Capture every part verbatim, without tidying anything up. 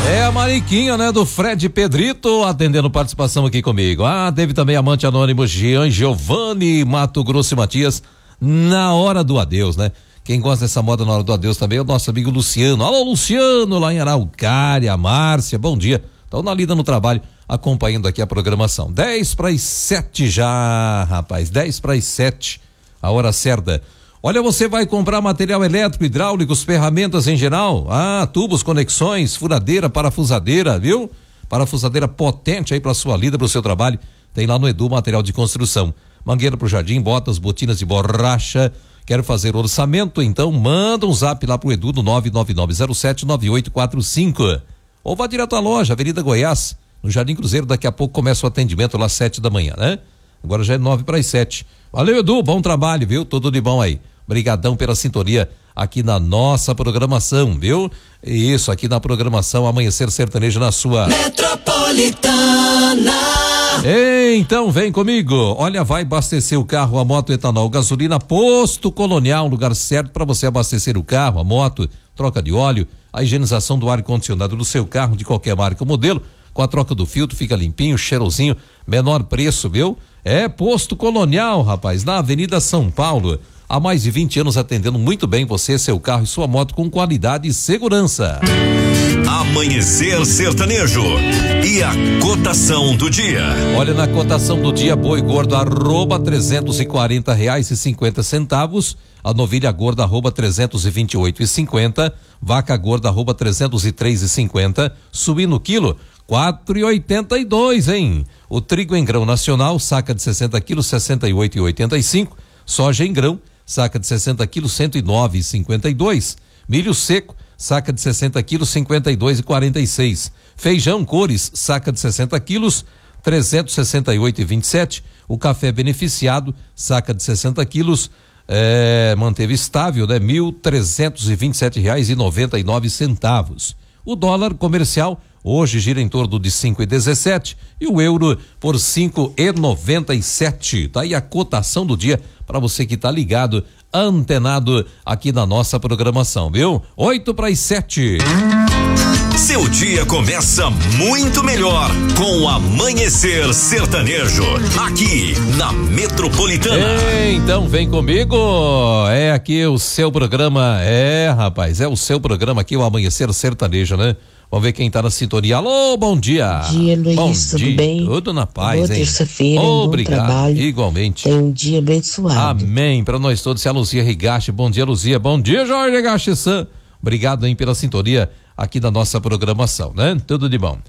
É a Mariquinha, né, do Fred Pedrito, atendendo participação aqui comigo. Ah, teve também Amante Anônimo, Jean Giovanni, Mato Grosso e Matias, na hora do adeus, né? Quem gosta dessa moda na hora do adeus também é o nosso amigo Luciano. Alô, Luciano, lá em Araucária, Márcia, bom dia. Estão na lida no trabalho, acompanhando aqui a programação. dez para as sete já, rapaz, dez para as sete, a hora certa. Olha, você vai comprar material elétrico, hidráulicos, ferramentas em geral, ah, tubos, conexões, furadeira, parafusadeira, viu? Parafusadeira potente aí para sua lida, para o seu trabalho. Tem lá no Edu material de construção. Mangueira pro jardim, botas, botinas de borracha. Quero fazer orçamento? Então manda um zap lá pro Edu no nove nove nove zero sete nove oito quatro cinco. Ou vá direto à loja, Avenida Goiás, no Jardim Cruzeiro. Daqui a pouco começa o atendimento lá às sete da manhã, né? Agora já é nove para as sete. Valeu, Edu, bom trabalho, viu? Tudo de bom aí. Obrigadão pela sintonia aqui na nossa programação, viu? Isso, aqui na programação Amanhecer Sertanejo na sua Metropolitana. Então vem comigo, olha, vai abastecer o carro, a moto, etanol, gasolina, Posto Colonial, lugar certo para você abastecer o carro, a moto, troca de óleo, a higienização do ar-condicionado do seu carro, de qualquer marca ou modelo, com a troca do filtro, fica limpinho, cheirosinho, menor preço, viu? É Posto Colonial, rapaz, na Avenida São Paulo. Há mais de vinte anos atendendo muito bem você, seu carro e sua moto com qualidade e segurança. Amanhecer Sertanejo e a cotação do dia. Olha, na cotação do dia, boi gordo arroba trezentos e quarenta reais e cinquenta centavos, a novilha gorda arroba trezentos e vinte e oito e cinquenta, vaca gorda arroba trezentos e três e cinquenta, suíno quilo quatro e oitenta e dois, hein? O trigo em grão nacional, saca de sessenta quilos, sessenta e oito e oitenta e cinco, soja em grão, saca de sessenta quilos, cento e nove e cinquenta e dois. Milho seco, saca de sessenta quilos, cinquenta e dois e quarenta e seis. Feijão cores, saca de sessenta quilos, trezentos e sessenta e oito e vinte e sete. O café beneficiado, saca de sessenta quilos, é, manteve estável, né? Mil trezentos e vinte e sete reais e noventa e nove centavos. O dólar comercial hoje gira em torno de cinco e dezessete e o euro por cinco e noventa e sete. Tá aí a cotação do dia para você que tá ligado, antenado aqui na nossa programação, viu? Oito para as sete. Seu dia começa muito melhor com o Amanhecer Sertanejo, aqui na Metropolitana. Então vem comigo, é aqui o seu programa, é rapaz, é o seu programa aqui, o Amanhecer Sertanejo, né? Vamos ver quem tá na sintonia. Alô, bom dia. Bom dia, Luiz, bom tudo dia. bem? Tudo na paz, Boa hein? terça-feira, obrigado, bom trabalho. Igualmente. Tem um dia abençoado. Amém, para nós todos. É a Luzia Rigache, bom dia, Luzia. Bom dia, Jorge Rigache San. Obrigado, hein, pela sintonia aqui da nossa programação, né? Tudo de bom.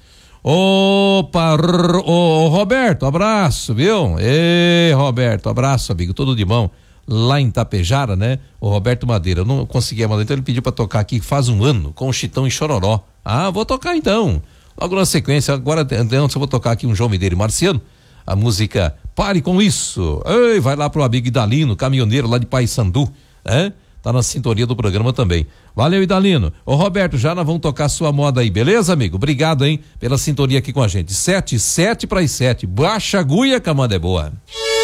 Opa, ô Roberto, abraço, viu? Ei, Roberto, abraço, amigo, tudo de bom. Lá em Tapejara, né? O Roberto Madeira, eu não conseguia mandar, então ele pediu para tocar aqui faz um ano, com o Chitão e Chororó. Ah, vou tocar então. Logo na sequência, agora antes eu vou tocar aqui um João Mineiro e Marciano, a música Pare Com Isso. Ei, vai lá pro amigo Idalino, caminhoneiro lá de Paysandu, né? Tá na sintonia do programa também. Valeu, Idalino. Ô Roberto, já nós vamos tocar sua moda aí, beleza, amigo? Obrigado, hein, pela sintonia aqui com a gente. Sete, sete para as sete. Baixa agulha, que a moda é boa.